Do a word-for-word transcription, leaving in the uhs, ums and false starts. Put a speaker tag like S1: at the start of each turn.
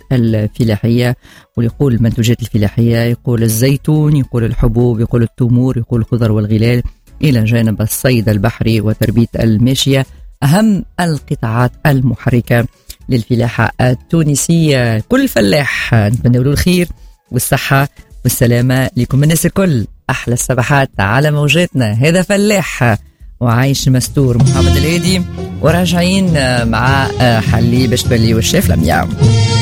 S1: الفلاحية، ويقول المنتوجات الفلاحية، يقول الزيتون، يقول الحبوب، يقول التمور، يقول الخضر والغلال، إلى جانب الصيد البحري وتربية الماشية، أهم القطاعات المحركة للفلاحة التونسية. كل فلاح نتمنى له الخير والصحة والسلامة لكم الناس الكل. أحلى الصباحات على موجاتنا. هذا فلاح وعايش مستور محمد الهادي، وراجعين مع حلي باش تولي والشيف لميا.